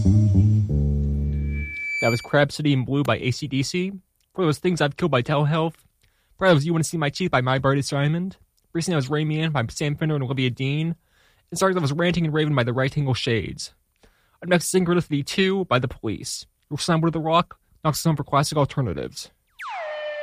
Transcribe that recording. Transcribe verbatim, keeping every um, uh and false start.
That was Crab City in Blue by A C D C. For those things I've killed by telehealth. For that was You Want to See My Teeth by My Brightest Diamond. Recently, that was Rain Man by Sam Fender and Olivia Dean. And starting that was Ranting and Raving by the Right Angle Shades. Up next, Synchronicity two by The Police. You'll sound with The Rock, knocks some for classic alternatives.